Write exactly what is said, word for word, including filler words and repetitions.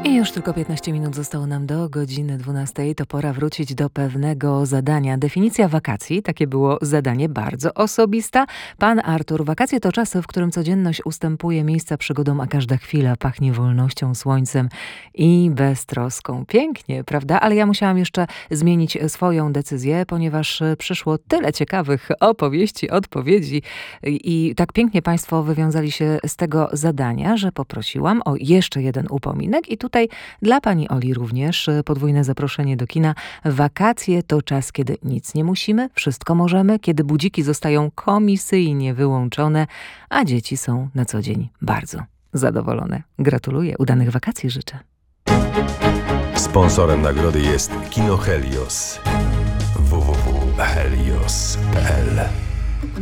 I już tylko piętnaście minut zostało nam do godziny dwunastej. To pora wrócić do pewnego zadania. Definicja wakacji, takie było zadanie bardzo osobista. Pan Artur, wakacje to czas, w którym codzienność ustępuje miejsca przygodom, a każda chwila pachnie wolnością, słońcem i beztroską. Pięknie, prawda? Ale ja musiałam jeszcze zmienić swoją decyzję, ponieważ przyszło tyle ciekawych opowieści, odpowiedzi i, i tak pięknie państwo wywiązali się z tego zadania, że poprosiłam o jeszcze jeden upominek i tutaj dla pani Oli również podwójne zaproszenie do kina. Wakacje to czas, kiedy nic nie musimy, wszystko możemy, kiedy budziki zostają komisyjnie wyłączone, a dzieci są na co dzień bardzo zadowolone. Gratuluję, udanych wakacji życzę. Sponsorem nagrody jest Kino Helios. w w w kropka helios kropka p l